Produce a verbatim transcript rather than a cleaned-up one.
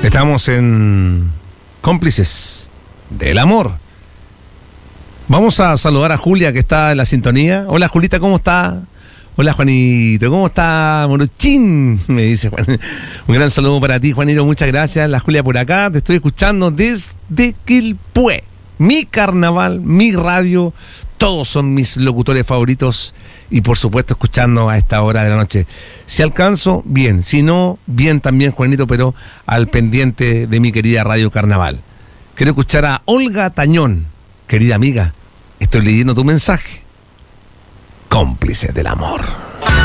Estamos en Cómplices del Amor. Vamos a saludar a Julia, que está en la sintonía. Hola, Julita, ¿cómo está? Hola, Juanito, ¿cómo está? Morochín, me dice Juan. Un gran saludo para ti, Juanito, muchas gracias. La Julia por acá, te estoy escuchando desde Quilpué. Mi carnaval, mi radio, todos son mis locutores favoritos y por supuesto escuchando a esta hora de la noche. Si alcanzo, bien, si no, bien también, Juanito, pero al pendiente de mi querida Radio Carnaval. Quiero escuchar a Olga Tañón. Querida amiga, estoy leyendo tu mensaje. Cómplices del amor.